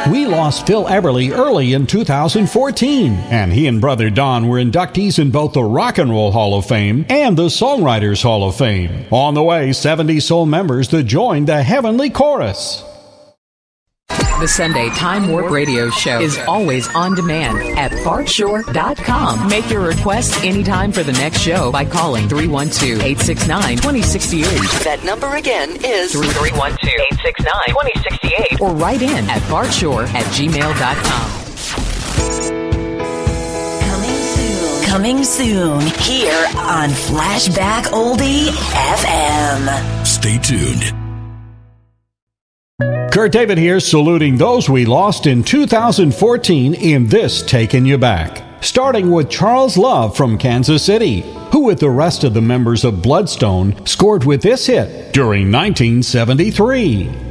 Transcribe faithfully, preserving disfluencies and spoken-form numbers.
We lost Phil Everly early in two thousand fourteen, and he and brother Don were inductees in both the Rock and Roll Hall of Fame and the Songwriters Hall of Fame. On the way, seventy soul members to join the Heavenly Chorus. The Sunday Time Warp Radio Show is always on demand at bart shore dot com. Make your request anytime for the next show by calling three one two, eight six nine, two zero six eight. That number again is three one two, eight six nine, two zero six eight. Or write in at bart shore at gmail dot com. coming soon. Coming soon here on Flashback Oldie F M. Stay tuned. Kurt David here, saluting those we lost in two thousand fourteen in this Taking You Back. Starting with Charles Love from Kansas City, who with the rest of the members of Bloodstone scored with this hit during nineteen seventy-three.